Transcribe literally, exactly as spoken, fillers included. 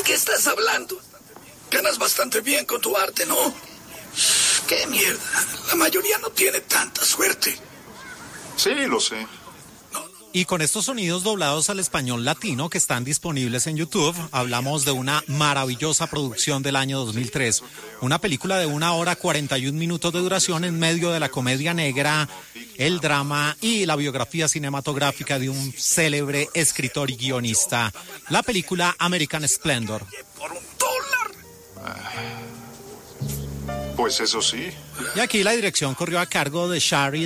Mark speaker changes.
Speaker 1: ¿De qué estás hablando? Ganas bastante bien con tu arte, ¿no? ¡Qué mierda! La mayoría no tiene tanta suerte.
Speaker 2: Sí, lo sé.
Speaker 3: Y con estos sonidos doblados al español latino que están disponibles en YouTube, hablamos de una maravillosa producción del año dos mil tres. Una película de una hora cuarenta y un minutos de duración en medio de la comedia negra, el drama y la biografía cinematográfica de un célebre escritor y guionista. La película American Splendor.
Speaker 1: Por un dólar.
Speaker 2: Pues eso sí.
Speaker 3: Y aquí la dirección corrió a cargo de Shari